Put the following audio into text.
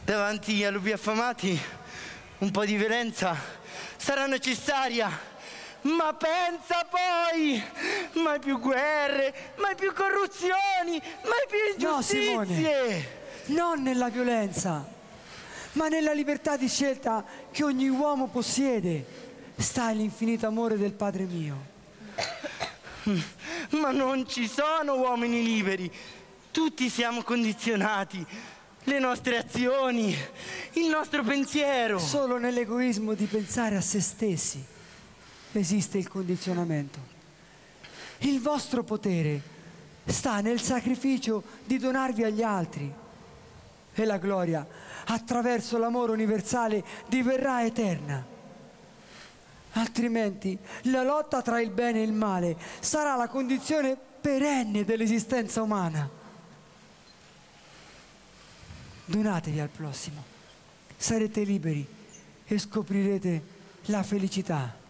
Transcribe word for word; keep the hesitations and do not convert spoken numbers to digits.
Davanti ai lupi affamati un po' di violenza sarà necessaria, ma pensa poi, mai più guerre, mai più corruzioni, mai più ingiustizie. No, Simone, non nella violenza, ma nella libertà di scelta che ogni uomo possiede sta l'infinito amore del Padre mio. Ma non ci sono uomini liberi, tutti siamo condizionati. Le nostre azioni, il nostro pensiero. Solo nell'egoismo di pensare a se stessi esiste il condizionamento. Il vostro potere sta nel sacrificio di donarvi agli altri e la gloria attraverso l'amore universale diverrà eterna. Altrimenti la lotta tra il bene e il male sarà la condizione perenne dell'esistenza umana. Donatevi al prossimo, sarete liberi e scoprirete la felicità.